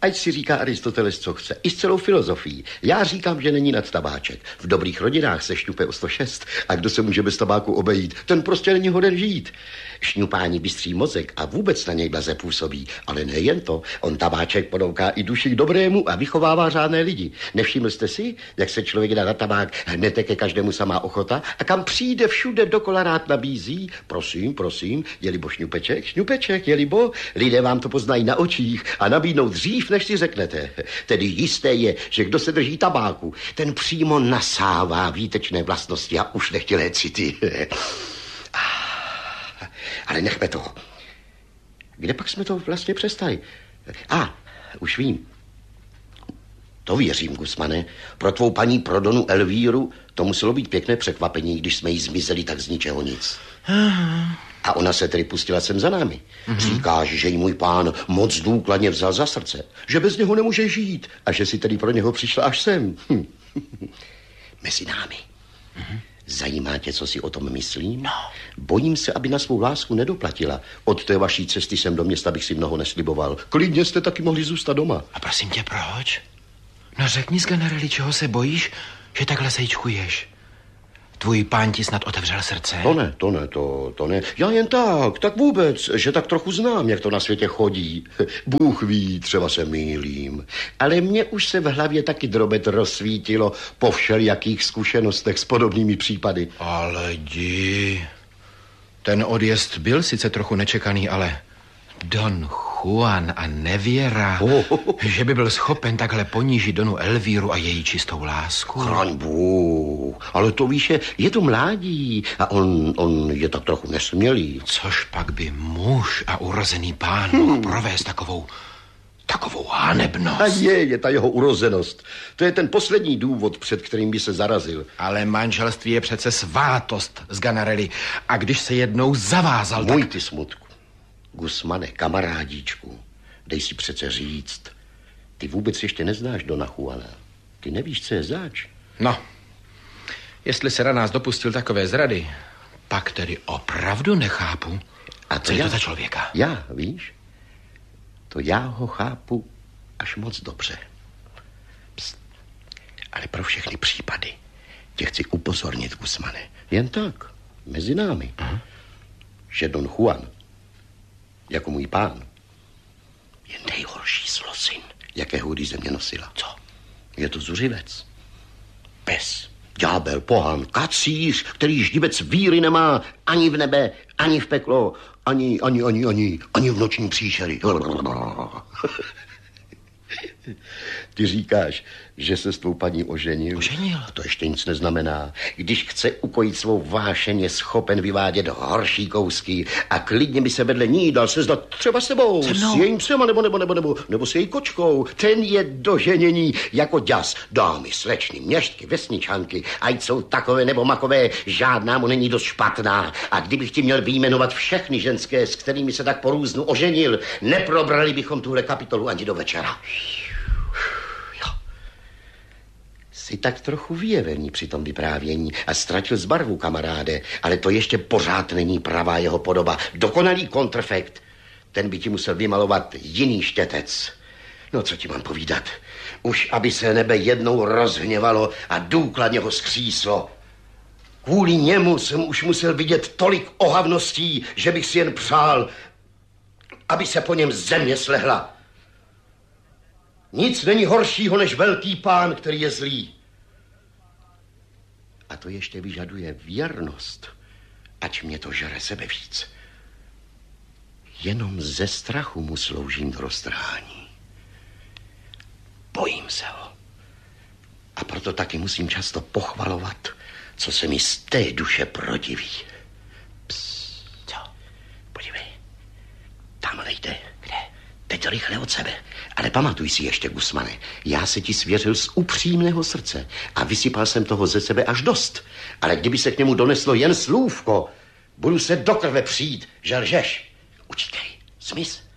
Ať si říká Aristoteles, co chce. I s celou filozofií. Já říkám, že není nad tabáček. V dobrých rodinách se šňupe o 106. A kdo se může bez tabáku obejít, ten prostě není hoden žít. Šňupání bystří mozek a vůbec na něj blaze působí. Ale nejen to, on tabáček podouká i duši k dobrému a vychovává řádné lidi. Nevšiml jste si, jak se člověk dá na tabák, hned ke každému samá ochota a kam přijde, všude dokola rád nabízí. Prosím, jelibo šňupeček, jelibo, lidé vám to poznají na očích a nabídnou dřív, než si řeknete. Tedy jisté je, že kdo se drží tabáku, ten přímo nasává výtečné vlastnosti a už nechtělé city. Ale nechme toho. Kde pak jsme to vlastně přestali? Už vím. To věřím, Gusmane. Pro tvou paní Prodonu Elvíru to muselo být pěkné překvapení, když jsme jí zmizeli tak z ničeho nic. A ona se tedy pustila sem za námi. Říkáš, že jí můj pán moc důkladně vzal za srdce, že bez něho nemůže žít a že si tedy pro něho přišla až sem. Mezi námi. Zajímá tě, co si o tom myslím? No. Bojím se, aby na svou lásku nedoplatila. Od té vaší cesty sem do města bych si mnoho nesliboval. Klidně jste taky mohli zůstat doma. A prosím tě, proč? No řekni, Sganarelli, čeho se bojíš, že takhle sejčkuješ? Tvůj pán ti snad otevřel srdce? To ne. Já jen tak vůbec, že tak trochu znám, jak to na světě chodí. Bůh ví, třeba se mýlím. Ale mně už se v hlavě taky drobet rozsvítilo po všelijakých zkušenostech s podobnými případy. Ale jdi. Ten odjezd byl sice trochu nečekaný, ale Don Juan a nevěra, že by byl schopen takhle ponížit Donu Elvíru a její čistou lásku. Chraň Bůh, ale to víš, je to mládí a on je tak trochu nesmělý. Což pak by muž a urozený pán mohl provést takovou hanebnost. A je ta jeho urozenost. To je ten poslední důvod, před kterým by se zarazil. Ale manželství je přece svátost, Sganarelli. A když se jednou zavázal, Můj ty smutku. Gusmane, kamarádíčku, dej si přece říct, ty vůbec ještě neznáš Dona Juana. Ty nevíš, co je zač. No, jestli se na nás dopustil takové zrady, pak tedy opravdu nechápu. A co je to za člověka? Já, víš? To já ho chápu až moc dobře. Pst. Ale pro všechny případy tě chci upozornit, Gusmane. Jen tak, mezi námi. Že Don Juan jako můj pán je nejhorší zlosin, jakého kdy země nosila. Co? Je to zuřivec. Pes, ďábel, pohan, kacíř, který ždibec víry nemá ani v nebe, ani v peklo, ani v noční příšery. Ty říkáš, že se s tvou paní oženil? Oženil? To ještě nic neznamená. Když chce ukojit svou vášeň, je schopen vyvádět horší kousky a klidně by se vedle ní dal sezdat třeba s tebou, s jejím psem, nebo s její kočkou. Ten je doženění jako ďas. Dámy, slečny, měštky, vesničanky, ať jsou takové nebo makové, žádná mu není dost špatná. A kdybych ti měl vyjmenovat všechny ženské, s kterými se tak po různu oženil, neprobrali bychom tuhle kapitolu ani do večera. Jsi tak trochu vyjevený při tom vyprávění a ztratil z barvu, kamaráde, ale to ještě pořád není pravá jeho podoba. Dokonalý kontrfekt. Ten by ti musel vymalovat jiný štětec. No, co ti mám povídat? Už aby se nebe jednou rozhněvalo a důkladně ho skříslo. Kvůli němu jsem už musel vidět tolik ohavností, že bych si jen přál, aby se po něm země slehla. Nic není horšího než velký pán, který je zlý. A to ještě vyžaduje věrnost, ať mě to žere sebe víc. Jenom ze strachu mu sloužím do roztrhání. Bojím se ho. A proto taky musím často pochvalovat, co se mi z té duše protiví. Psst. Co? Podívej. Tamhle jde. Kde? Teď rychle od sebe. Ale pamatuj si ještě, Gusmane, já se ti svěřil z upřímného srdce a vysypal jsem toho ze sebe až dost. Ale kdyby se k němu doneslo jen slůvko, budu se do krve přijít, že lžeš. Utíkej, zmiz.